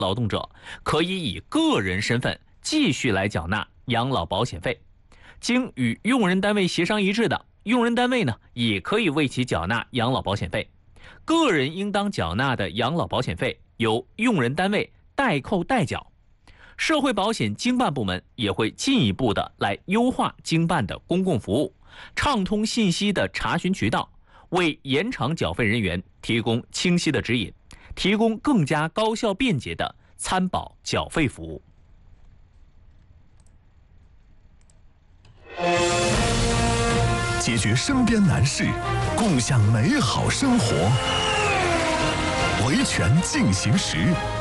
劳动者可以以个人身份继续来缴纳养老保险费。经与用人单位协商一致的，用人单位呢也可以为其缴纳养老保险费。个人应当缴纳的养老保险费由用人单位代扣代缴。社会保险经办部门也会进一步的来优化经办的公共服务，畅通信息的查询渠道，为延长缴费人员提供清晰的指引，提供更加高效便捷的参保缴费服务。 解决身边难事，共享美好生活。维权进行时。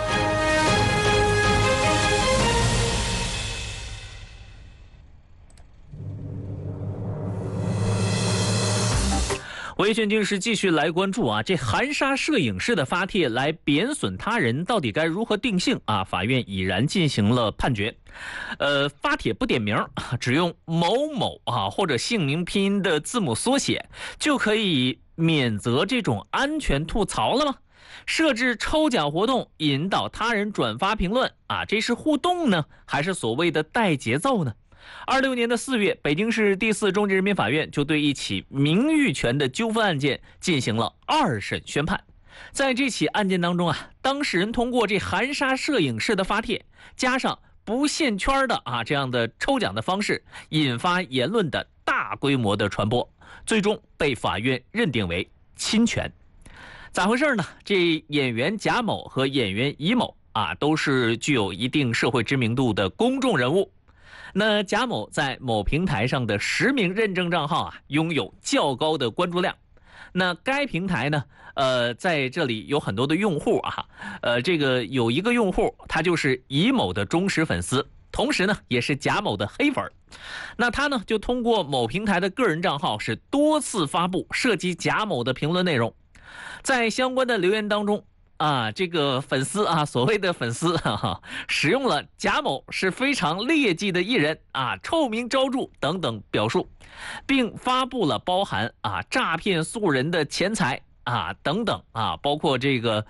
维权进行时继续来关注这含沙射影式的发帖来贬损他人，到底该如何定性法院已然进行了判决。发帖不点名，只用某某或者姓名拼音的字母缩写，就可以免责这种安全吐槽了吗？设置抽奖活动，引导他人转发评论这是互动呢，还是所谓的带节奏呢？26年4月，北京市第4中级人民法院就对一起名誉权的纠纷案件进行了2审宣判。在这起案件当中当事人通过这含沙射影式的发帖，加上不限圈的这样的抽奖的方式，引发言论的大规模的传播，最终被法院认定为侵权。咋回事呢？这演员贾某和演员乙某都是具有一定社会知名度的公众人物。那贾某在某平台上的实名认证账号拥有较高的关注量。那该平台呢，在这里有很多的用户这个有一个用户，他就是乙某的忠实粉丝，同时呢也是贾某的黑粉。那他呢就通过某平台的个人账号是多次发布涉及贾某的评论内容，在相关的留言当中这个粉丝所谓的粉丝使用了贾某是非常劣迹的艺人臭名昭著等等表述，并发布了包含诈骗素人的钱财等等包括这个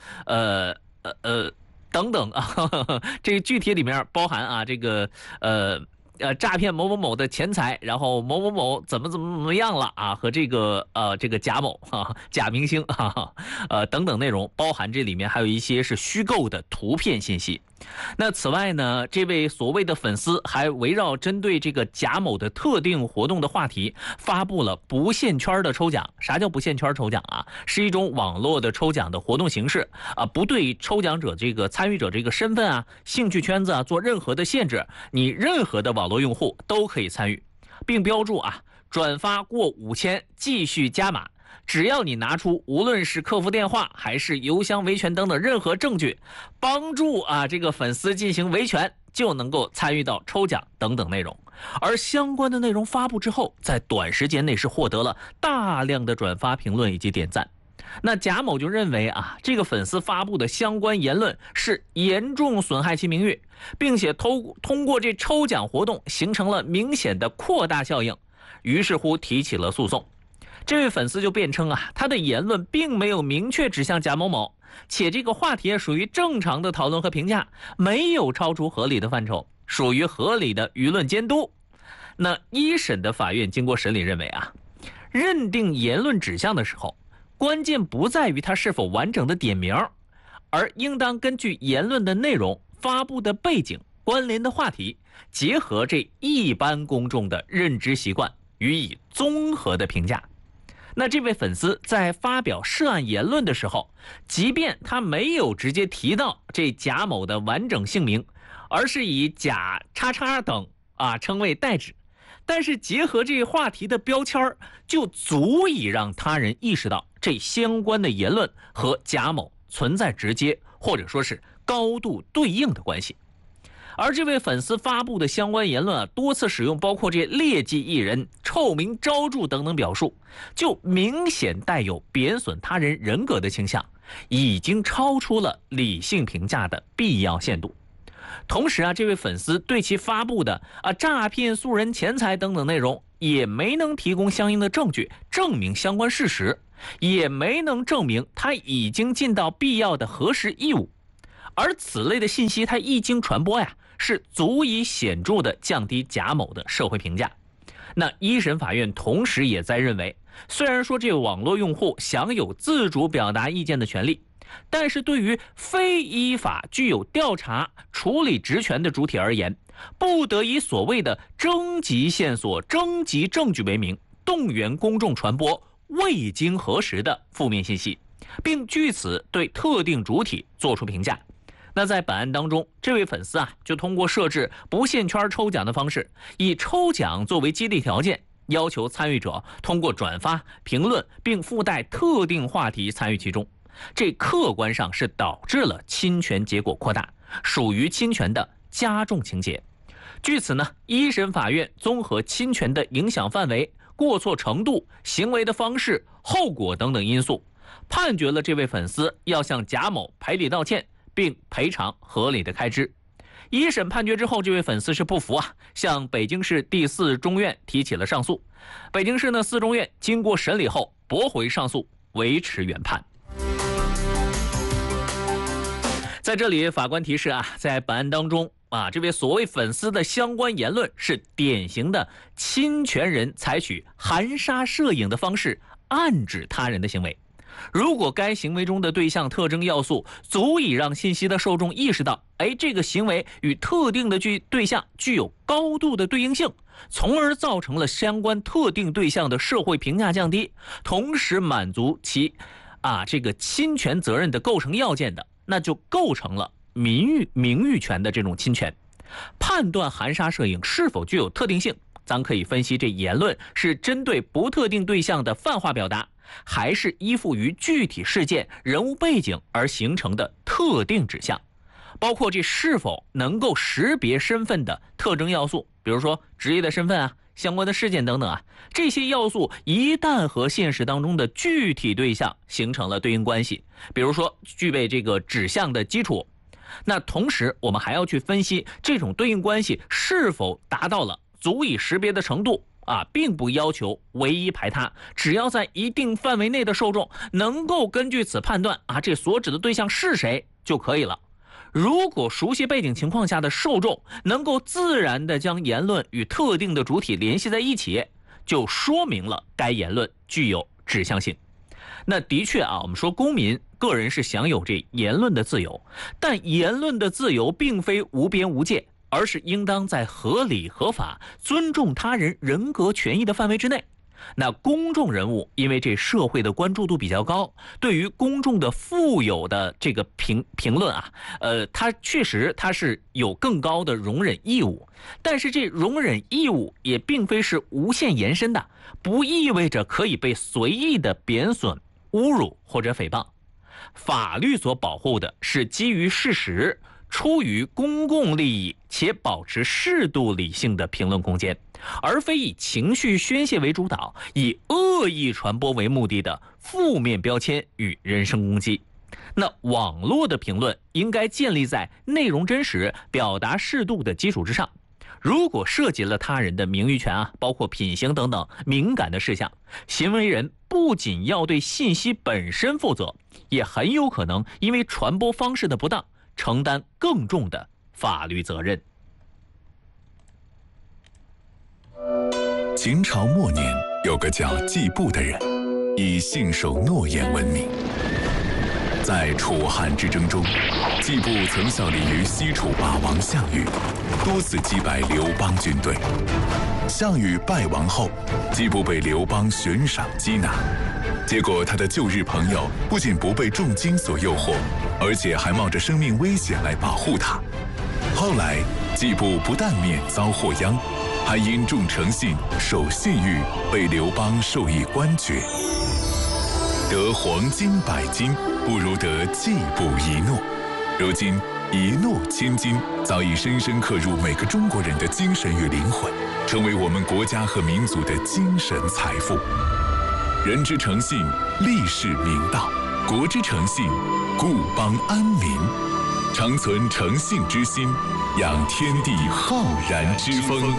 等等这个具体里面包含这个诈骗某某某的钱财，然后某某某怎么样了和这个贾某假明星等等内容，包含这里面还有一些是虚构的图片信息。那此外呢，这位所谓的粉丝还围绕针对这个贾某的特定活动的话题，发布了不限圈的抽奖。啥叫不限圈抽奖是一种网络的抽奖的活动形式不对抽奖者这个参与者这个身份兴趣圈子做任何的限制，你任何的网络用户都可以参与，并标注转发过5000继续加码。只要你拿出无论是客服电话还是邮箱维权等等任何证据，帮助这个粉丝进行维权，就能够参与到抽奖等等内容。而相关的内容发布之后，在短时间内是获得了大量的转发、评论以及点赞。那贾某就认为这个粉丝发布的相关言论是严重损害其名誉，并且通过这抽奖活动形成了明显的扩大效应，于是乎提起了诉讼。这位粉丝就辩称他的言论并没有明确指向贾某某，且这个话题属于正常的讨论和评价，没有超出合理的范畴，属于合理的舆论监督。那一审的法院经过审理认为认定言论指向的时候，关键不在于它是否完整的点名，而应当根据言论的内容、发布的背景、关联的话题，结合这一般公众的认知习惯，予以综合的评价。那这位粉丝在发表涉案言论的时候，即便他没有直接提到这贾某的完整姓名，而是以贾叉叉等称为代指，但是结合这话题的标签，就足以让他人意识到这相关的言论和贾某存在直接或者说是高度对应的关系。而这位粉丝发布的相关言论多次使用包括这劣迹艺人、臭名昭著等等表述，就明显带有贬损他人人格的倾向，已经超出了理性评价的必要限度。同时这位粉丝对其发布的诈骗素人钱财等等内容，也没能提供相应的证据证明相关事实，也没能证明他已经尽到必要的核实义务。 而此类的信息它一经传播呀，是足以显著的降低贾某的社会评价。那一审法院同时也在认为，虽然说这个网络用户享有自主表达意见的权利，但是对于非依法具有调查处理职权的主体而言，不得以所谓的征集线索、征集证据为名，动员公众传播未经核实的负面信息，并据此对特定主体作出评价。那在本案当中，这位粉丝啊，就通过设置不限圈抽奖的方式，以抽奖作为激励条件，要求参与者通过转发、评论并附带特定话题参与其中。这客观上是导致了侵权结果扩大，属于侵权的加重情节。据此呢，一审法院综合侵权的影响范围、过错程度、行为的方式、后果等等因素，判决了这位粉丝要向贾某赔礼道歉，并赔偿合理的开支。一审判决之后，这位粉丝是不服啊，向北京市第4中院提起了上诉。北京市4中院经过审理后驳回上诉，维持原判。在这里，法官提示啊，在本案当中啊，这位所谓粉丝的相关言论是典型的侵权人采取含沙射影的方式暗指他人的行为。如果该行为中的对象特征要素足以让信息的受众意识到，这个行为与特定的对象具有高度的对应性，从而造成了相关特定对象的社会评价降低，同时满足其这个侵权责任的构成要件的，那就构成了名誉权的这种侵权。判断含沙射影是否具有特定性，咱可以分析这言论是针对不特定对象的泛化表达，还是依附于具体事件、人物背景而形成的特定指向，包括这是否能够识别身份的特征要素，比如说职业的身份啊、相关的事件等等啊，这些要素一旦和现实当中的具体对象形成了对应关系，比如说具备这个指向的基础，那同时我们还要去分析这种对应关系是否达到了足以识别的程度。并不要求唯一排他，只要在一定范围内的受众能够根据此判断这所指的对象是谁就可以了。如果熟悉背景情况下的受众能够自然地将言论与特定的主体联系在一起，就说明了该言论具有指向性。那的确我们说公民个人是享有这言论的自由，但言论的自由并非无边无界，而是应当在合理合法、尊重他人人格权益的范围之内。那公众人物因为这社会的关注度比较高，对于公众的富有的这个评论他确实他是有更高的容忍义务，但是这容忍义务也并非是无限延伸的，不意味着可以被随意的贬损、侮辱或者诽谤。法律所保护的是基于事实、出于公共利益且保持适度理性的评论空间，而非以情绪宣泄为主导，以恶意传播为目的的负面标签与人身攻击。那网络的评论应该建立在内容真实、表达适度的基础之上。如果涉及了他人的名誉权包括品行等等敏感的事项，行为人不仅要对信息本身负责，也很有可能因为传播方式的不当承担更重的法律责任。 秦朝末年，有个叫季布的人，以信守诺言闻名。在楚汉之争中，季布曾效力于西楚霸王项羽，多次击败刘邦军队。项羽败亡后，季布被刘邦悬赏缉拿，结果他的旧日朋友不仅不被重金所诱惑，而且还冒着生命危险来保护他。后来，季布不但免遭祸殃，还因重诚信、守信誉，被刘邦授以官爵。得黄金100斤，不如得季布一诺。如今，一诺千金早已深深刻入每个中国人的精神与灵魂，成为我们国家和民族的精神财富。人之诚信，立世明道；国之诚信，固邦安民。常存诚信之心，养天地浩然之风。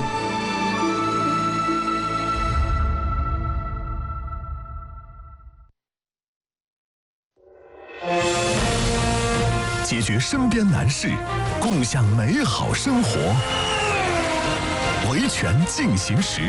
解决身边难事，共享美好生活。维权进行时。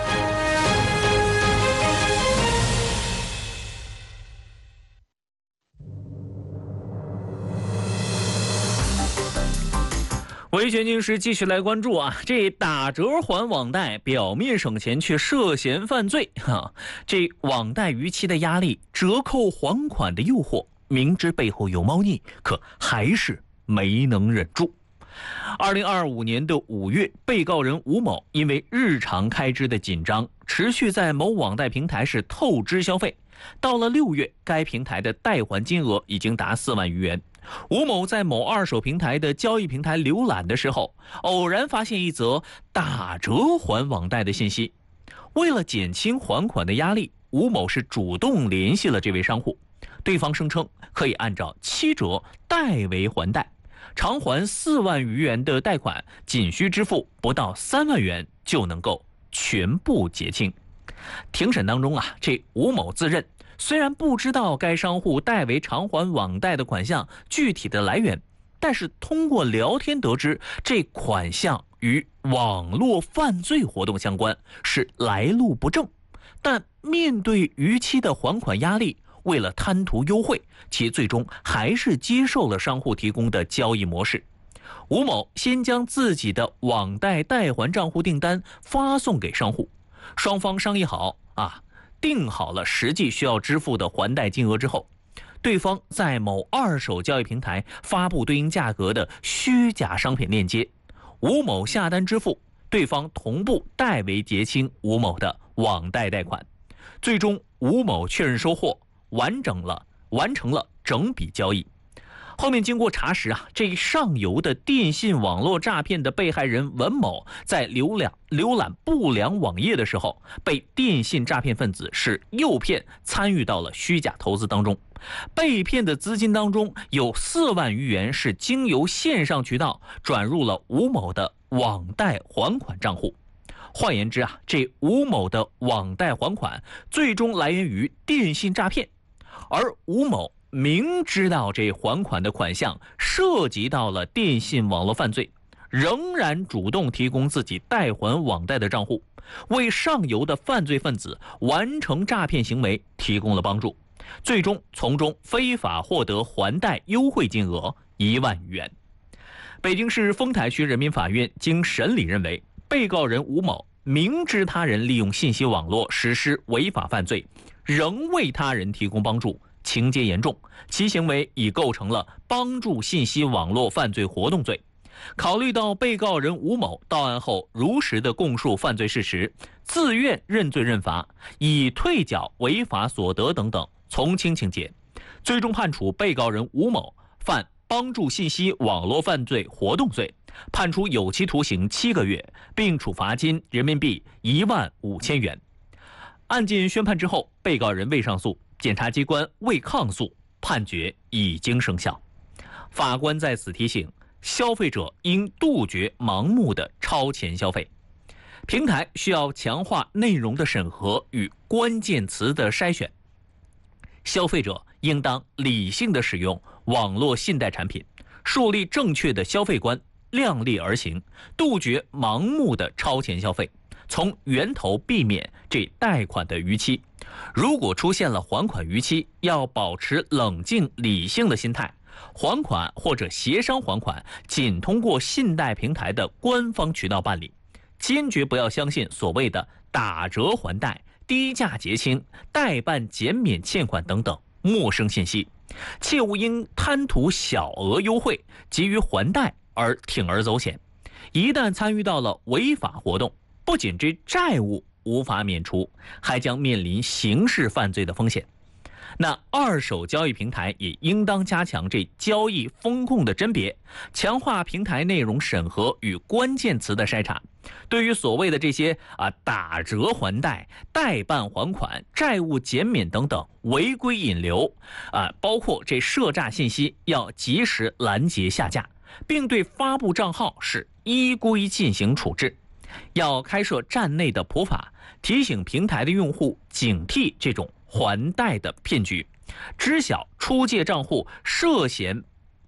维权进行时继续来关注啊，这打折还网贷，表面省钱却涉嫌犯罪这网贷逾期的压力，折扣还款的诱惑，明知背后有猫腻，可还是没能忍住。2025年的5月，被告人吴某因为日常开支的紧张，持续在某网贷平台是透支消费。到了6月，该平台的贷还金额已经达4万余元。吴某在某二手平台的交易平台浏览的时候，偶然发现一则打折还网贷的信息。为了减轻还款的压力，吴某是主动联系了这位商户，对方声称可以按照7折代为还贷，偿还4万余元的贷款，仅需支付不到3万元就能够全部结清。庭审当中啊，这吴某自认虽然不知道该商户代为偿还网贷的款项具体的来源，但是通过聊天得知这款项与网络犯罪活动相关，是来路不正。但面对逾期的还款压力，为了贪图优惠，其最终还是接受了商户提供的交易模式。吴某先将自己的网贷贷还账户订单发送给商户，双方商议好定好了实际需要支付的还贷金额之后，对方在某二手交易平台发布对应价格的虚假商品链接，吴某下单支付，对方同步代为结清吴某的网贷贷款。最终吴某确认收货，完成了整笔交易。后面经过查实这上游的电信网络诈骗的被害人文某在浏览不良网页的时候，被电信诈骗分子是诱骗参与到了虚假投资当中。被骗的资金当中有4万余元是经由线上渠道转入了吴某的网贷还款账户。换言之这吴某的网贷还款最终来源于电信诈骗，而吴某明知道这还款的款项涉及到了电信网络犯罪，仍然主动提供自己代还网贷的账户，为上游的犯罪分子完成诈骗行为提供了帮助，最终从中非法获得还贷优惠金额1万余元。北京市丰台区人民法院经审理认为，被告人吴某明知他人利用信息网络实施违法犯罪，仍为他人提供帮助，情节严重，其行为已构成了帮助信息网络犯罪活动罪。考虑到被告人吴某到案后如实的供述犯罪事实，自愿认罪认罚，已退缴违法所得等等从轻情节，最终判处被告人吴某犯帮助信息网络犯罪活动罪，判处有期徒刑7个月，并处罚金人民币15000元。案件宣判之后，被告人未上诉，检察机关未抗诉，判决已经生效。法官在此提醒，消费者应杜绝盲目的超前消费。平台需要强化内容的审核与关键词的筛选。消费者应当理性的使用网络信贷产品，树立正确的消费观，量力而行，杜绝盲目的超前消费，从源头避免这贷款的逾期。如果出现了还款逾期，要保持冷静理性的心态，还款或者协商还款仅通过信贷平台的官方渠道办理，坚决不要相信所谓的打折还贷、低价结清、代办减免欠款等等陌生信息，切勿因贪图小额优惠急于还贷而铤而走险。一旦参与到了违法活动，不仅这债务无法免除，还将面临刑事犯罪的风险。那二手交易平台也应当加强这交易风控的甄别，强化平台内容审核与关键词的筛查。对于所谓的这些打折还贷、代办还款、债务减免等等违规引流包括这涉诈信息，要及时拦截下架，并对发布账号是依规进行处置。要开设站内的普法，提醒平台的用户警惕这种还贷的骗局，知晓出借账户涉嫌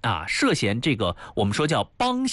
啊，涉嫌这个我们说叫帮